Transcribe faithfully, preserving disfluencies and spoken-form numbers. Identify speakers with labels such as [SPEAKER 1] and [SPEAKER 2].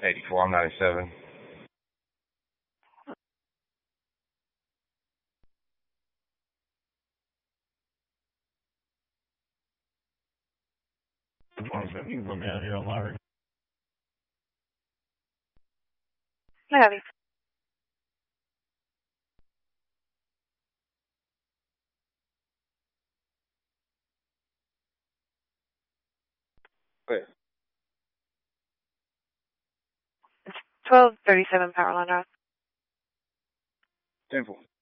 [SPEAKER 1] eighty-four, I'm ninety-seven.
[SPEAKER 2] You can put me out here on Larry.
[SPEAKER 3] I have you.
[SPEAKER 1] Wait.
[SPEAKER 3] It's twelve thirty-seven Powerline Drive.
[SPEAKER 1] ten four.